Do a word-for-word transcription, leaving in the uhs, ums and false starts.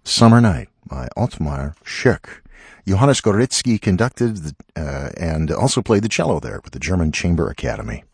Summer Night by Ottmar Schick. Johannes Goretzky conducted the, uh, and also played the cello there with the German Chamber Academy.